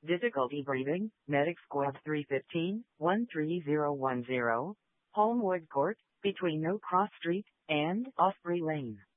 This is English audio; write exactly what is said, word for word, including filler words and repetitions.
Difficulty breathing, Medic Squad three fifteen, one three zero one zero, Holmwood Court, between No Cross Street and Osprey Lane.